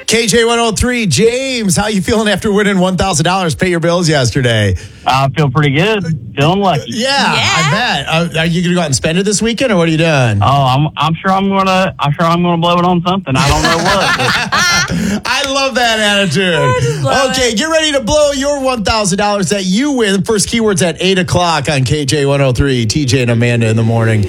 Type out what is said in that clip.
KJ103, James, how you feeling after winning $1,000? Pay your bills yesterday. I feel pretty good. Feeling lucky. Yeah. I bet. Are you going to go out and spend it this weekend, or what are you doing? Oh, I'm sure I'm gonna blow it on something. I don't know what. I love that attitude. Okay, get ready to blow your $1,000 that you win. First keywords at 8 o'clock on KJ103. TJ and Amanda in the morning.